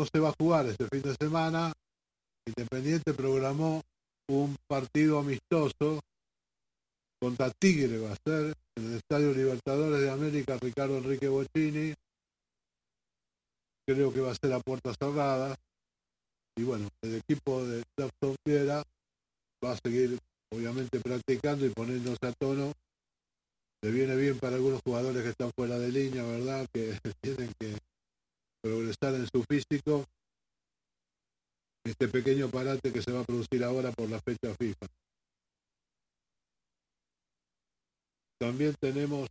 no se va a jugar este fin de semana, Independiente programó un partido amistoso contra Tigre, va a ser en el Estadio Libertadores de América, Ricardo Enrique Bocchini. Creo que va a ser a puertas cerradas. Y bueno, el equipo de Dawson Viera va a seguir obviamente practicando y poniéndose a tono. Le viene bien para algunos jugadores que están fuera de línea, ¿verdad? Que tienen que progresar en su físico. Este pequeño parate que se va a producir ahora por la fecha FIFA. También tenemos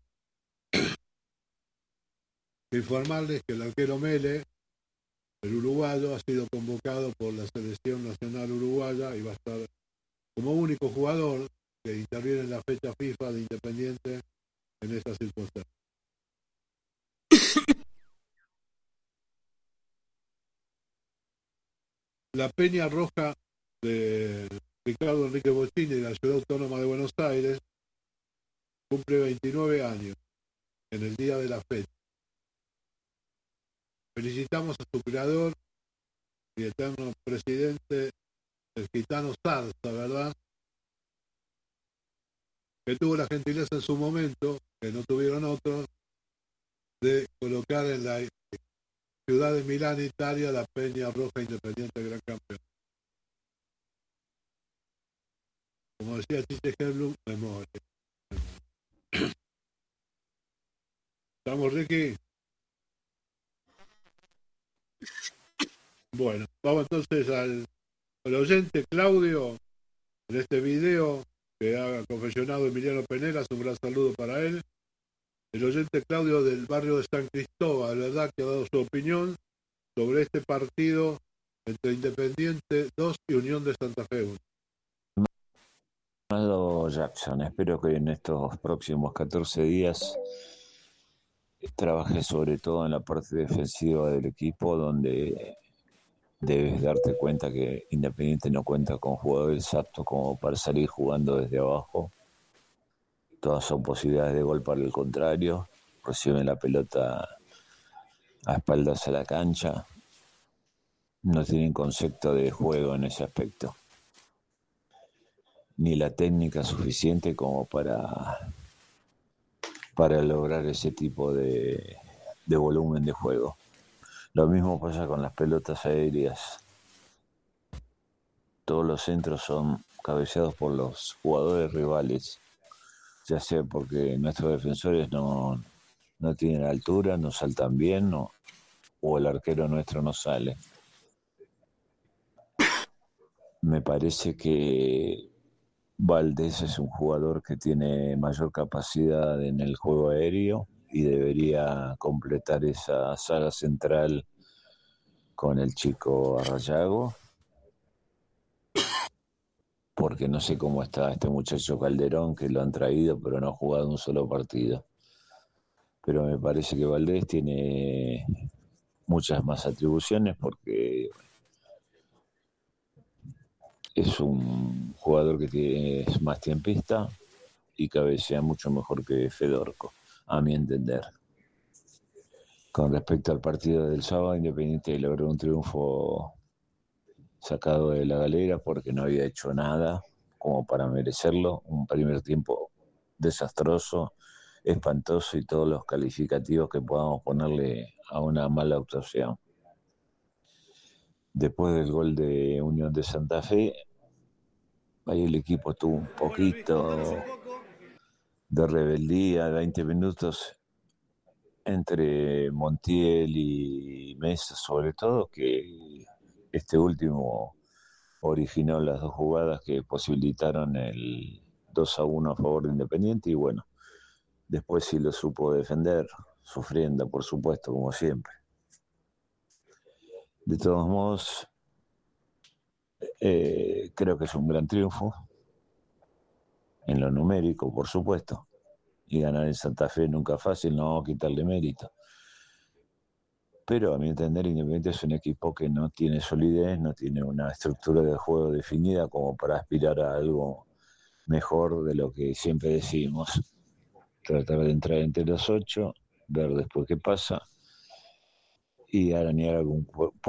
que informarles que el arquero Mele, el uruguayo, ha sido convocado por la selección nacional uruguaya y va a estar como único jugador que interviene en la fecha FIFA de Independiente en esta circunstancia. La Peña Roja de Ricardo Enrique Bocchini de la Ciudad Autónoma de Buenos Aires cumple 29 años en el día de la fecha. Felicitamos a su creador y eterno presidente, el gitano Zarza, ¿verdad? Que tuvo la gentileza en su momento, que no tuvieron otros, de colocar en la ciudad de Milán, Italia, la Peña Roja Independiente Gran Campeón. Como decía Chiche Herblum, memoria. ¿Estamos, Ricky? Bueno, vamos entonces al oyente Claudio, en este video que ha confesionado Emiliano Penelas, un gran saludo para él. El oyente Claudio del barrio de San Cristóbal, ¿verdad?, que ha dado su opinión sobre este partido entre Independiente 2 y Unión de Santa Fe 1. Ronaldo Jackson, espero que en estos próximos 14 días trabaje sobre todo en la parte defensiva del equipo, donde debes darte cuenta que Independiente no cuenta con jugadores aptos como para salir jugando desde abajo. Todas son posibilidades de gol para el contrario. Reciben la pelota a espaldas a la cancha. No tienen concepto de juego en ese aspecto, ni la técnica suficiente como para lograr ese tipo de volumen de juego. Lo mismo pasa con las pelotas aéreas. Todos los centros son cabeceados por los jugadores rivales, ya sea porque nuestros defensores no tienen altura, no saltan bien, o el arquero nuestro no sale. Me parece que Valdés es un jugador que tiene mayor capacidad en el juego aéreo y debería completar esa saga central con el chico Arrayago, porque no sé cómo está este muchacho Calderón, que lo han traído pero no ha jugado un solo partido. Pero me parece que Valdés tiene muchas más atribuciones porque es un jugador que es más tiempista y cabecea mucho mejor que Fedorco, a mi entender. Con respecto al partido del sábado, Independiente logró un triunfo sacado de la galera porque no había hecho nada como para merecerlo. Un primer tiempo desastroso, espantoso y todos los calificativos que podamos ponerle a una mala actuación. Después del gol de Unión de Santa Fe, ahí el equipo tuvo un poquito de rebeldía, 20 minutos entre Montiel y Mesa, sobre todo, que este último originó las dos jugadas que posibilitaron el 2-1 a favor de Independiente, y bueno, después sí lo supo defender, sufriendo, por supuesto, como siempre. De todos modos, creo que es un gran triunfo, en lo numérico, por supuesto, y ganar en Santa Fe nunca es fácil, no vamos a quitarle mérito. Pero a mi entender, Independiente es un equipo que no tiene solidez, no tiene una estructura de juego definida como para aspirar a algo mejor de lo que siempre decimos. Tratar de entrar entre los 8, ver después qué pasa y arañar algún